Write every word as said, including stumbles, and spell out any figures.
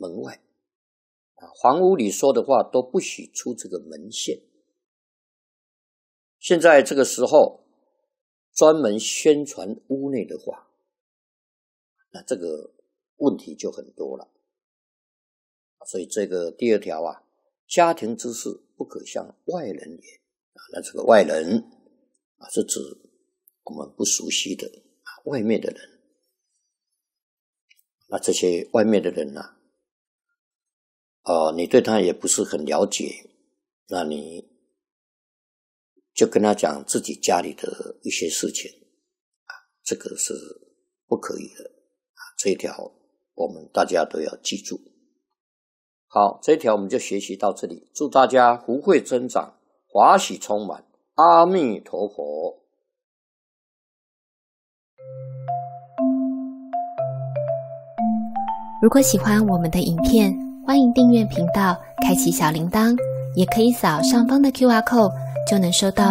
门外啊，房屋里说的话都不许出这个门线。现在这个时候专门宣传屋内的话，那这个问题就很多了。所以这个第二条啊，家庭之事不可向外人言啊，那这个外人啊是指我们不熟悉的啊外面的人。那这些外面的人啊，呃，你对他也不是很了解，那你就跟他讲自己家里的一些事情啊，这个是不可以的啊，这一条我们大家都要记住。好，这一条我们就学习到这里，祝大家福慧增长，华喜充满，阿弥陀佛。 如果喜欢我们的影片，欢迎订阅频道，开启小铃铛，也可以扫上方的 Q R code， 就能收到